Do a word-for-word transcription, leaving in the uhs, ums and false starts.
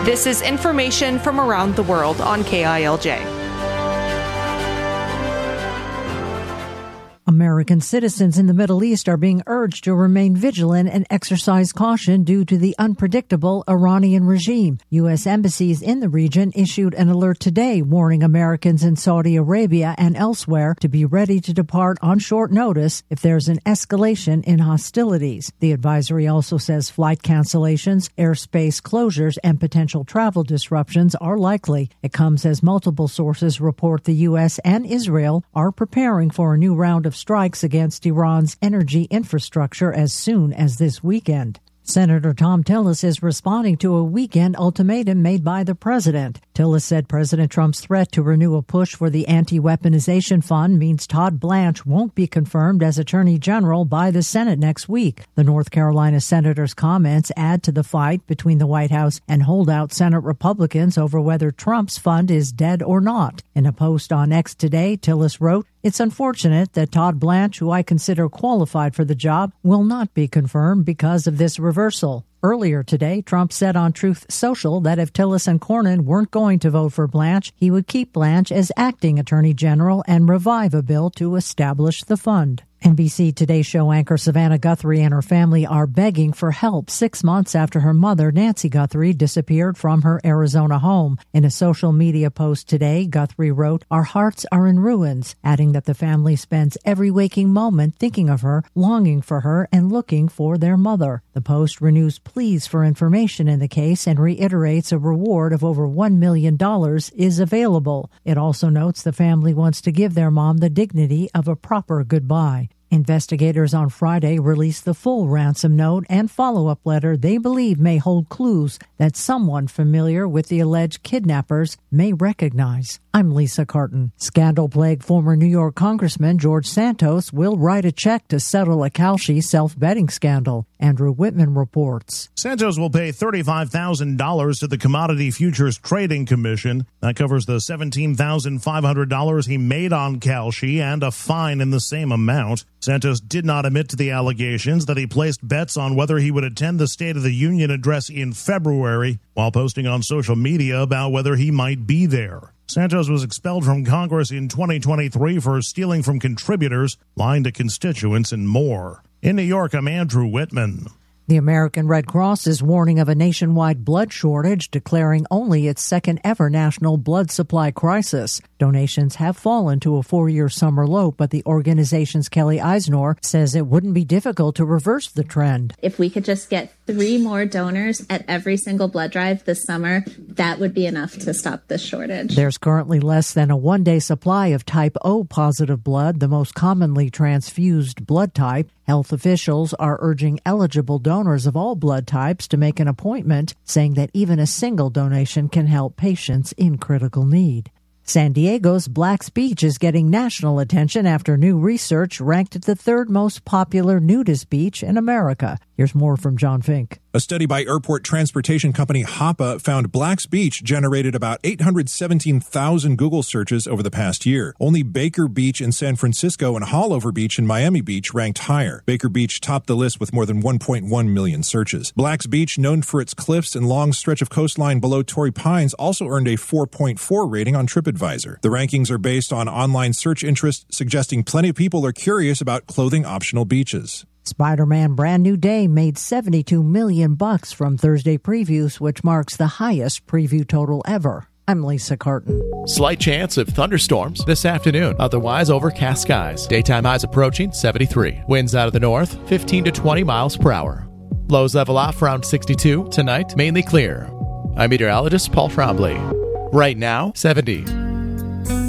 This is information from around the world on K I L J. American citizens in the Middle East are being urged to remain vigilant and exercise caution due to the unpredictable Iranian regime. U S embassies in the region issued an alert today warning Americans in Saudi Arabia and elsewhere to be ready to depart on short notice if there's an escalation in hostilities. The advisory also says flight cancellations, airspace closures, and potential travel disruptions are likely. It comes as multiple sources report the U S and Israel are preparing for a new round of strikes against Iran's energy infrastructure as soon as this weekend. Senator Thom Tillis is responding to a weekend ultimatum made by the president. Tillis said President Trump's threat to renew a push for the anti-weaponization fund means Todd Blanche won't be confirmed as Attorney General by the Senate next week. The North Carolina senator's comments add to the fight between the White House and holdout Senate Republicans over whether Trump's fund is dead or not. In a post on X today, Tillis wrote, "It's unfortunate that Todd Blanche, who I consider qualified for the job, will not be confirmed because of this reversal." Earlier today, Trump said on Truth Social that if Tillis and Cornyn weren't going to vote for Blanche, he would keep Blanche as acting Attorney General and revive a bill to establish the fund. N B C Today show anchor Savannah Guthrie and her family are begging for help six months after her mother, Nancy Guthrie, disappeared from her Arizona home. In a social media post today, Guthrie wrote, "Our hearts are in ruins," adding that the family spends every waking moment thinking of her, longing for her, and looking for their mother. The post renews pleas for information in the case and reiterates a reward of over one million dollars is available. It also notes the family wants to give their mom the dignity of a proper goodbye. Investigators on Friday released the full ransom note and follow-up letter they believe may hold clues that someone familiar with the alleged kidnappers may recognize. I'm Lisa Carton. Scandal-plagued former New York Congressman George Santos will write a check to settle a Kalshi self-betting scandal. Andrew Whitman reports. Santos will pay thirty-five thousand dollars to the Commodity Futures Trading Commission. That covers the seventeen thousand five hundred dollars he made on Kalshi and a fine in the same amount. Santos did not admit to the allegations that he placed bets on whether he would attend the State of the Union address in February while posting on social media about whether he might be there. Santos was expelled from Congress in twenty twenty-three for stealing from contributors, lying to constituents, and more. In New York, I'm Andrew Whitman. The American Red Cross is warning of a nationwide blood shortage, declaring only its second ever national blood supply crisis. Donations have fallen to a four-year summer low, but the organization's Kelly Eisnor says it wouldn't be difficult to reverse the trend. If we could just get three more donors at every single blood drive this summer, that would be enough to stop this shortage. There's currently less than a one-day supply of type O positive blood, the most commonly transfused blood type. Health officials are urging eligible donors of all blood types to make an appointment, saying that even a single donation can help patients in critical need. San Diego's Black's Beach is getting national attention after new research ranked it the third most popular nudist beach in America. Here's more from John Fink. A study by airport transportation company Hapa found Black's Beach generated about eight hundred seventeen thousand Google searches over the past year. Only Baker Beach in San Francisco and Haulover Beach in Miami Beach ranked higher. Baker Beach topped the list with more than one point one million searches. Black's Beach, known for its cliffs and long stretch of coastline below Torrey Pines, also earned a four point four rating on TripAdvisor. The rankings are based on online search interest, suggesting plenty of people are curious about clothing-optional beaches. Spider-Man Brand New Day made seventy-two million bucks from Thursday previews, which marks the highest preview total ever. I'm Lisa Carton. Slight chance of thunderstorms this afternoon. Otherwise, overcast skies. Daytime highs approaching seventy-three. Winds out of the north, fifteen to twenty miles per hour. Lows level off around sixty-two. Tonight, mainly clear. I'm meteorologist Paul Trombley. Right now, seventy.